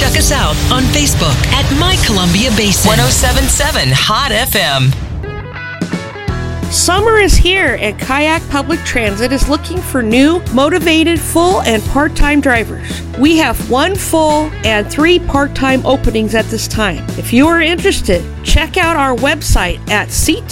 Check us out on Facebook at My Columbia Basin. 107.7 Hot FM. Summer is here, and Kayak Public Transit is looking for new, motivated full and part-time drivers. We have 1 full and 3 part-time openings at this time. If you are interested, check out our website at ctptr.com.